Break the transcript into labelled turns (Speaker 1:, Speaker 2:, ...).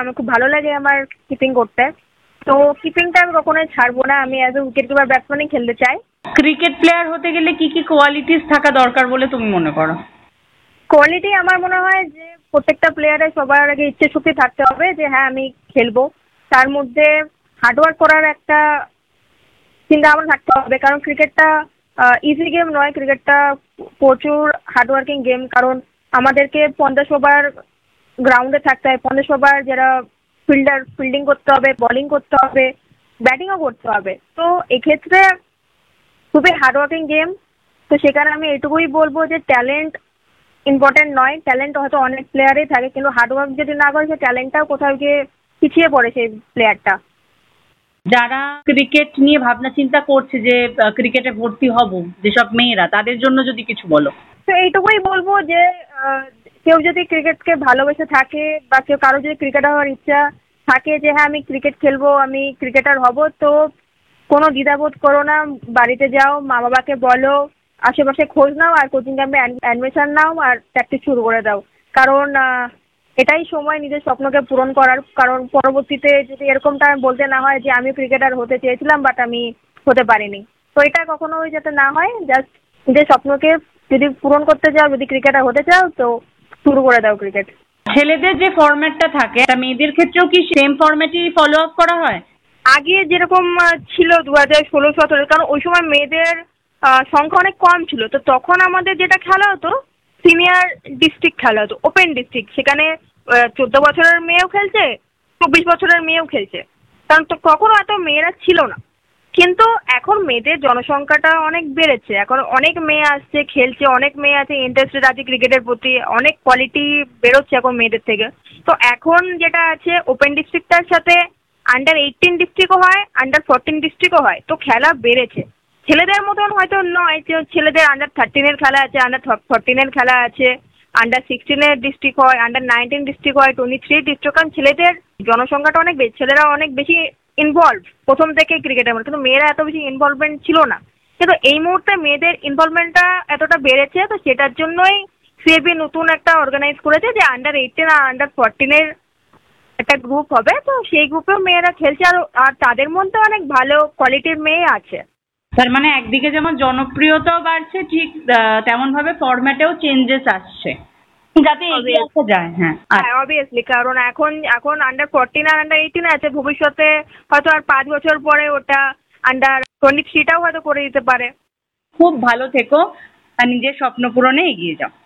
Speaker 1: আমার খুব ভালো লাগে আমার কিপিং করতে। তো কিপিংটা আমি কখনোই ছাড়বো না, আমি অ্যাজ এ উইকেট কিপার ব্যাটসম্যানই খেলতে চাই।
Speaker 2: ক্রিকেট প্লেয়ার হতে গেলে কি কি কোয়ালিটিস থাকা দরকার বলে তুমি মনে করো?
Speaker 1: কোয়ালিটি আমার মনে হয় যে প্রত্যেকটা প্লেয়ারের সবার আগে ইচ্ছে শক্তি থাকতে হবে যে হ্যাঁ আমি খেলবো। তার মধ্যে হার্ডওয়ার্ক করার একটা চিন্তা ভাবনা থাকতে হবে, কারণ ক্রিকেটটা ইজি গেম নয়, ক্রিকেটটা প্রচুর হার্ডওয়ার্কিং গেম। কারণ আমাদেরকে 50 ওভার গ্রাউন্ডে থাকতে হয়, 50 ওভার যারা ফিল্ডিং করতে হবে, বোলিং করতে হবে, ব্যাটিংও করতে হবে। তো এক্ষেত্রে খুবই হার্ডওয়ার্কিং গেম। তো সেখানে আমি এটুকুই বলবো যে ট্যালেন্ট ইম্পর্টেন্ট নয়, ট্যালেন্ট হয়তো অনেক প্লেয়ারই থাকে, কিন্তু হার্ডওয়ার্ক যদি না করে সে ট্যালেন্টটাও কোথাও গিয়ে পিছিয়ে পড়ে সেই প্লেয়ারটা।
Speaker 2: যারা ক্রিকেট নিয়ে ভাবনা চিন্তা করছে যে ক্রিকেটে ভর্তি হব, যেসব মেয়েরা, তাদের জন্য যদি কিছু বলো।
Speaker 1: তো এইটুকুই বলবো যে কেউ যদি ক্রিকেটকে ভালোবেসে থাকে বা কেউ কারো যদি ক্রিকেটার হওয়ার ইচ্ছা থাকে যে হ্যাঁ আমি ক্রিকেট খেলবো, আমি ক্রিকেটার হব, তো কোনো দ্বিধাবোধ করো না, বাড়িতে যাও, মা বাবাকে বলো, আশেপাশে খোঁজ নাও আর কোচিং ক্যাম্পে অ্যাডমিশন নাও আর প্র্যাকটিস শুরু করে দাও। কারণ এটাই সময় নিজের স্বপ্নকে পূরণ করার। কারণ পরবর্তীতে যদি এরকমটা বলতে না হয় যে আমি ক্রিকেটার হতে চেয়েছিলাম বাট আমি হতে পারিনি, তো এটা কখনোই যাতে না হয়। জাস্ট নিজের স্বপ্নকে যদি পূরণ করতে চাও, যদি ক্রিকেটার হতে চাও, তো শুরু করে দাও ক্রিকেট।
Speaker 2: ছেলেদের যে ফরম্যাটটা থাকে, তা মেয়েদের ক্ষেত্রেও কি সেম ফরম্যাটই ফলো আপ করা হয়?
Speaker 1: আগে যেরকম ছিল 2016-17, কারণ ওই সময় মেয়েদের সংখ্যা অনেক কম ছিল, তো তখন আমাদের যেটা খেলা হতো সিনিয়র ডিস্ট্রিক্ট খেলা হতো, ওপেন ডিস্ট্রিক্ট। সেখানে 14 বছরের মেয়েও খেলছে, 24 বছরের মেয়েও খেলছে, কারণ তো কখনো এত মেয়েরা ছিল না। কিন্তু এখন মেয়েদের জনসংখ্যাটা অনেক বেড়েছে, এখন অনেক মেয়ে আসছে খেলছে, অনেক মেয়ে আছে ইন্টারেস্টেড আছে ক্রিকেটের প্রতি, অনেক কোয়ালিটি বেরোচ্ছে এখন মেয়েদের থেকে। তো এখন যেটা আছে ওপেন ডিস্ট্রিক্টটার সাথে আন্ডার 18 ডিস্ট্রিক্টও হয়, আন্ডার 14 ডিস্ট্রিক্টও হয়, তো খেলা বেড়েছে। ছেলেদের মতন হয়তো নয় যে ছেলেদের আন্ডার 13-এর খেলা আছে, আন্ডার 14-এর খেলা আছে, আন্ডার 16-এর ডিস্ট্রিক্ট হয়, আন্ডার 19 ডিস্ট্রিক্ট হয়, 23 ডিস্ট্রিক্ট। কারণ ছেলেদের জনসংখ্যাটা অনেক বেশি, ছেলেরা অনেক বেশি ইনভলভ প্রথম থেকে ক্রিকেটের মধ্যে, কিন্তু মেয়েরা এত বেশি ইনভলভমেন্ট ছিল না। কিন্তু এই মুহূর্তে মেয়েদের ইনভলভমেন্টটা এতটা বেড়েছে, তো সেটার জন্যই সিএবি নতুন একটা অর্গানাইজ করেছে যে আন্ডার 18 আর আন্ডার 14-এর একটা গ্রুপ হবে, তো সেই গ্রুপেও মেয়েরা খেলছে। আর তাদের মধ্যে অনেক ভালো কোয়ালিটির মেয়ে আছে।
Speaker 2: তার মানে একদিকে যেমন জনপ্রিয়তাও বাড়ছে, ঠিক তেমন ভাবে ফরম্যাটেও চেঞ্জেস আসছে যাতে এগিয়ে আসা যায়। হ্যাঁ
Speaker 1: অবভিয়াসলি, কারণ এখন এখন আন্ডার 14 আর আন্ডার 18 আছে, ভবিষ্যতে হয়তো আর 5 বছর পরে ওটা আন্ডার 23টাও হয়তো করে দিতে পারে।
Speaker 2: খুব ভালো থেকো আর নিজের স্বপ্ন পূরণে এগিয়ে যাও।